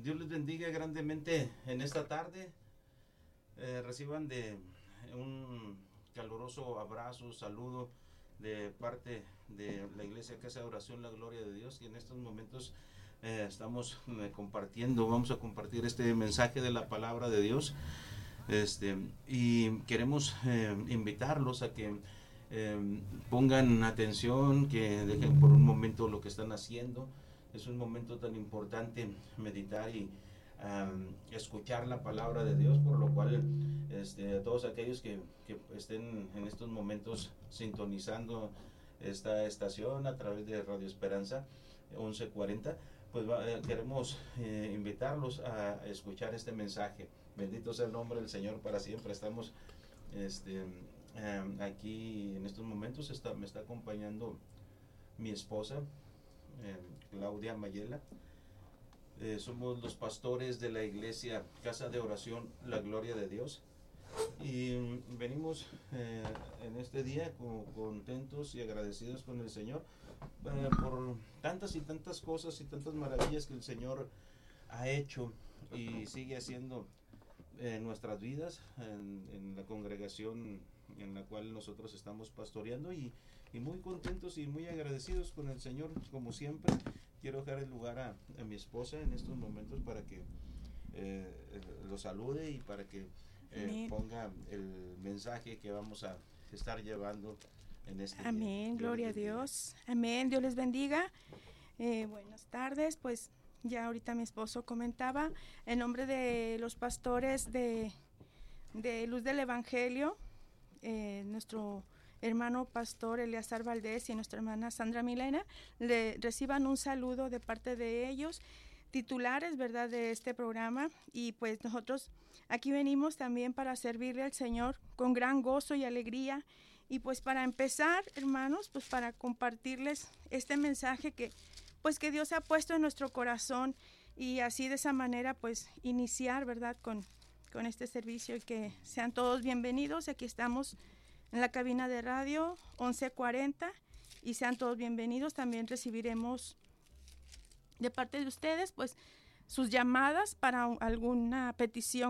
Dios les bendiga grandemente en esta tarde. Reciban de un caluroso abrazo, saludo de parte de la Iglesia Casa de Oración La Gloria de Dios, y en estos momentos estamos vamos a compartir este mensaje de la palabra de Dios, y queremos invitarlos a que pongan atención, que dejen por un momento lo que están haciendo. Es un momento tan importante meditar y escuchar la palabra de Dios, por lo cual a todos aquellos que estén en estos momentos sintonizando esta estación a través de Radio Esperanza 1140, pues queremos invitarlos a escuchar este mensaje. Bendito sea el nombre del Señor para siempre. Estamos aquí en estos momentos, me está acompañando mi esposa, Claudia Mayela. Somos los pastores de la iglesia Casa de Oración La Gloria de Dios, y venimos en este día contentos y agradecidos con el Señor por tantas y tantas cosas y tantas maravillas que el Señor ha hecho y sigue haciendo en nuestras vidas, en la congregación en la cual nosotros estamos pastoreando, y muy contentos y muy agradecidos con el Señor, como siempre. Quiero dejar el lugar a mi esposa en estos momentos para que lo salude y para que ponga el mensaje que vamos a estar llevando en este Amén. día. Amén, gloria a Dios. Amén, Dios les bendiga. Buenas tardes. Pues ya ahorita mi esposo comentaba, en nombre de los pastores de Luz del Evangelio, nuestro hermano pastor Eleazar Valdés y nuestra hermana Sandra Milena, le reciban un saludo de parte de ellos, titulares, ¿verdad?, de este programa. Y pues nosotros aquí venimos también para servirle al Señor con gran gozo y alegría. Y pues para empezar, hermanos, pues para compartirles este mensaje que Dios ha puesto en nuestro corazón, y así de esa manera pues iniciar, ¿verdad?, con este servicio, y que sean todos bienvenidos. Aquí estamos en la cabina de radio 1140, y sean todos bienvenidos. También recibiremos de parte de ustedes pues sus llamadas para alguna petición